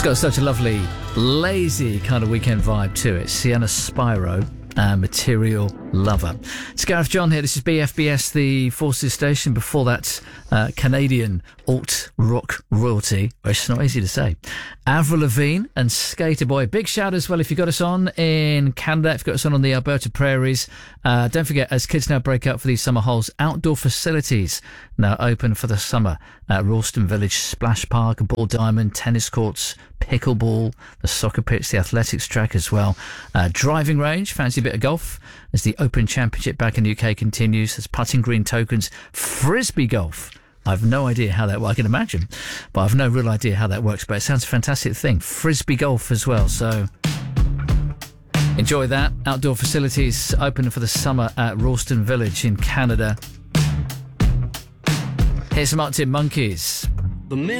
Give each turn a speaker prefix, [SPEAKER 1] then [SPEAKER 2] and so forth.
[SPEAKER 1] It's got such a lovely, lazy kind of weekend vibe to it. Sienna Spyro, Material Lover. It's Gareth John here. This is BFBS, the Forces station. Before that, Canadian alt-rock royalty, which is not easy to say. Avril Lavigne and Skater Boy. Big shout as well if you got us on in Canada, if you got us on the Alberta prairies. Don't forget, as kids now break up for these summer holes, outdoor facilities now open for the summer at Ralston Village Splash Park, Ball Diamond, tennis courts, pickleball, the soccer pitch, the athletics track as well. Driving range, fancy a bit of golf as the Open Championship back in the UK continues. There's putting green tokens, frisbee golf. I've no idea how that works. I can imagine, but I've no real idea how that works. But it sounds a fantastic thing. Frisbee golf as well. So enjoy that. Outdoor facilities open for the summer at Ralston Village in Canada. Here's some Arctic Monkeys.
[SPEAKER 2] The